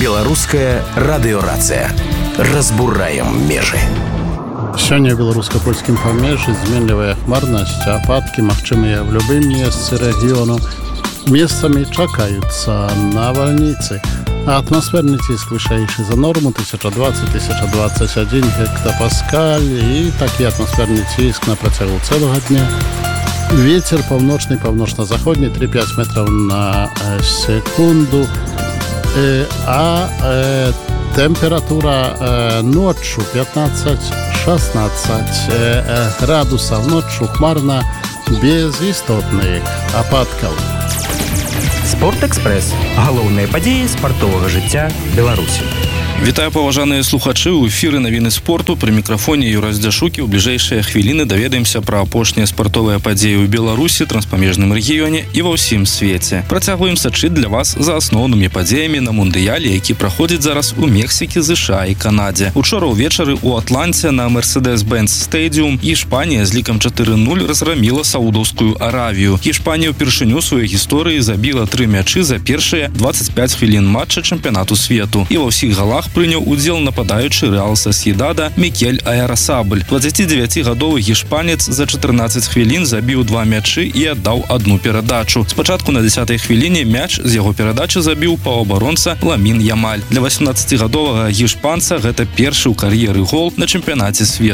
Беларуская радыёрацыя. Разбураем межы. Сёння ў беларуска-польскім памежжы зменлівая хмарнасць, ападкі магчымыя ў любым месцы рэгіёну. Месцамі чакаюцца навальніцы. Атмасферны ціск вышэйшы за норму 1020-1021 гектапаскаль і такі атмасферны ціск на працягу цэлага дня. Вецер паўночны, паўночна-заходні 3-5 метраў на секунду. Температура ночью 15-16 градусов, ночью хмарно, без істотных ападкаў. Спортэкспрэс. Галоўныя падзеі спартовага жыцця Беларусі. Вітаю, паважаныя слухачы, у эфіры навіны спорту, пры мікрафоне Юрась Дзяшукі. У бліжэйшыя хвіліны даведаемся пра апошнія спартовыя падзеі ў Беларусі, транспамежным рэгіёне і ва ўсім свеце. Працягваем сачыць для вас за асноўнымі падзеямі на мундыяле, які праходзіць зараз у Мексікі, ЗША і Канадзе. Учора ўвечары ў Атланце на Mercedes-Benz Stadium Іспанія з лікам 4-0 разграміла Саудаўскую Аравію. Іспанія ўпершыню ў сваёй гісторыі забіла 3 мячы за першыя 25 хвілін матча чэмпіянату свету. І ва ўсіх галах прыняў удзел нападаючы Рэал Сосьедада Микель Аярасабль. 29-гадовы гішпанец за 14 хвілін забіў 2 мячы і аддаў 1 перадачу. Спачатку на 10-й хвіліне мяч з яго перадачы забіў паўабаронца Ламін Ямаль. Для 18-гадовага гішпанца гэта першы ў кар'еры гол на чэмпіянаце свету.